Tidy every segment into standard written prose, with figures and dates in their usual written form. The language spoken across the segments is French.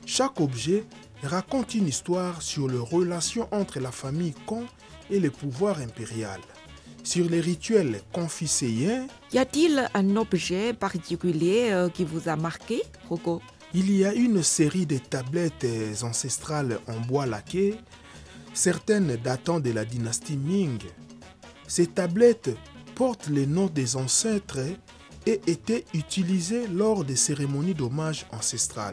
Chaque objet raconte une histoire sur les relations entre la famille Kong et le pouvoir impérial. Sur les rituels confucéens, Y a-t-il un objet particulier qui vous a marqué, Rocco? il y a une série de tablettes ancestrales en bois laqué, certaines datant de la dynastie Ming. Ces tablettes portent les noms des ancêtres et étaient utilisées lors des cérémonies d'hommage ancestrales.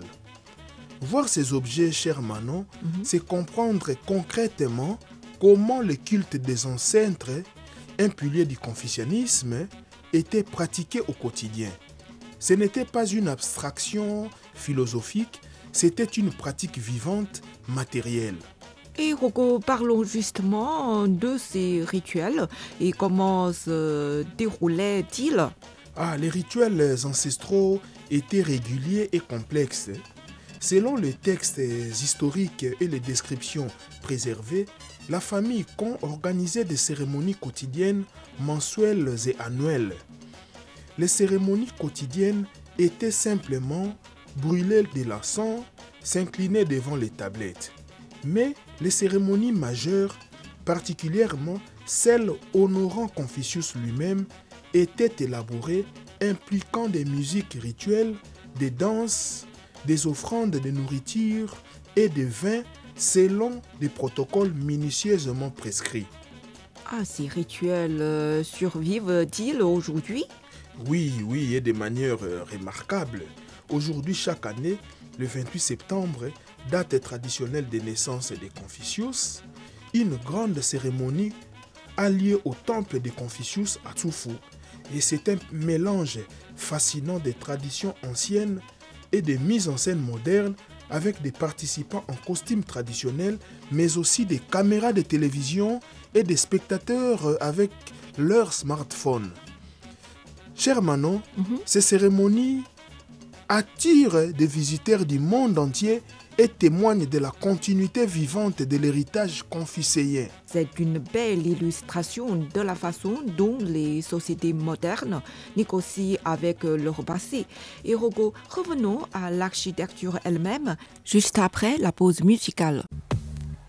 Voir ces objets, cher Manon, c'est comprendre concrètement comment le culte des ancêtres, un pilier du confucianisme, était pratiqué au quotidien. Ce n'était pas une abstraction philosophique, c'était une pratique vivante, matérielle. Et Rocco, parlons justement de ces rituels et comment se déroulaient-ils? Les rituels ancestraux étaient réguliers et complexes. Selon les textes historiques et les descriptions préservées, la famille Kong organisait des cérémonies quotidiennes, mensuelles et annuelles. Les cérémonies quotidiennes étaient simplement brûler de l'encens, s'incliner devant les tablettes. Mais les cérémonies majeures, particulièrement celles honorant Confucius lui-même, étaient élaborées impliquant des musiques rituelles, des danses, des offrandes de nourriture et de vin selon des protocoles minutieusement prescrits. Ces rituels survivent-ils aujourd'hui? Oui, et de manière remarquable. Aujourd'hui, chaque année, le 28 septembre, date traditionnelle de naissance de Confucius, une grande cérémonie a lieu au temple de Confucius à Tsufu. Et c'est un mélange fascinant des traditions anciennes et des mises en scène modernes avec des participants en costumes traditionnels, mais aussi des caméras de télévision et des spectateurs avec leur smartphone. Cher Manon, ces cérémonies attirent des visiteurs du monde entier et témoignent de la continuité vivante de l'héritage confucéen. C'est une belle illustration de la façon dont les sociétés modernes négocient avec leur passé. Et Rocco, revenons à l'architecture elle-même, juste après la pause musicale.